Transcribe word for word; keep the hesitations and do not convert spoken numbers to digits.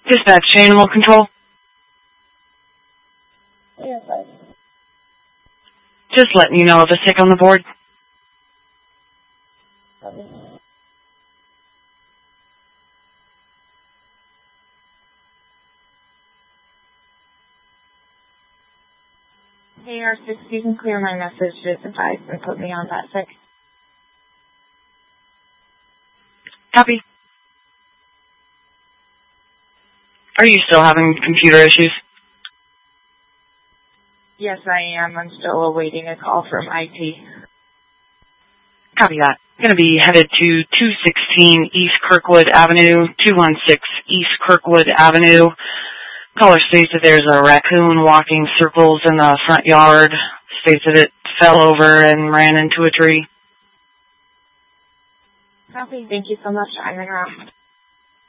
Dispatch, animal control. Yes, I Just letting you know of a sick on the board. copy. A R six, you can clear my message, just advise and put me on that sick. Copy. Are you still having computer issues? Yes, I am. I'm still awaiting a call from I T. Copy that. Going to be headed to two sixteen East Kirkwood Avenue, two one six East Kirkwood Avenue. Caller states that there's a raccoon walking circles in the front yard. States that it fell over and ran into a tree. Copy. Thank you so much. I'm in route.